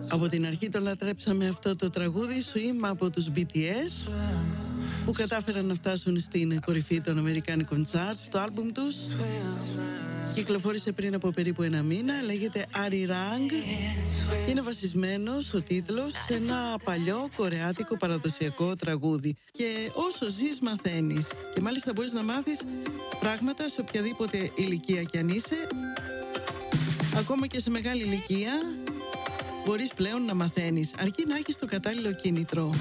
Από την αρχή το λατρέψαμε αυτό το τραγούδι, Swim από τους BTS, που κατάφεραν να φτάσουν στην κορυφή των αμερικάνικων charts. Το άλμπουμ τους κυκλοφόρησε πριν από περίπου ένα μήνα, λέγεται Arirang και είναι βασισμένος ο τίτλος σε ένα παλιό κορεάτικο παραδοσιακό τραγούδι. Και όσο ζεις μαθαίνεις, και μάλιστα μπορείς να μάθεις πράγματα σε οποιαδήποτε ηλικία κι αν είσαι. Ακόμα και σε μεγάλη ηλικία μπορείς πλέον να μαθαίνεις, αρκεί να έχεις το κατάλληλο κίνητρο.